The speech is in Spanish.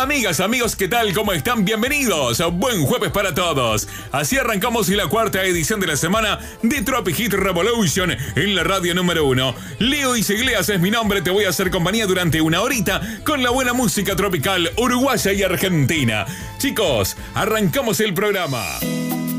Amigas, amigos, ¿qué tal? ¿Cómo están? Bienvenidos. Buen jueves para todos. Así arrancamos la cuarta edición de la semana de Tropic Hit Revolution en la radio número 1. Leo Iglesias es mi nombre. Te voy a hacer compañía durante una horita con la buena música tropical uruguaya y argentina. Chicos, arrancamos el programa.